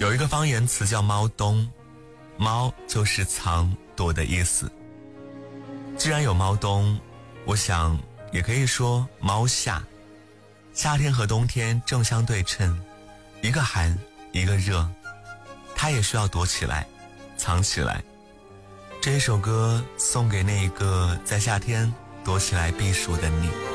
有一个方言词叫猫冬，猫就是藏躲的意思。既然有猫冬，我想也可以说猫夏。夏天和冬天正相对称，一个寒一个热，它也需要躲起来藏起来。这一首歌送给那个在夏天躲起来避暑的你。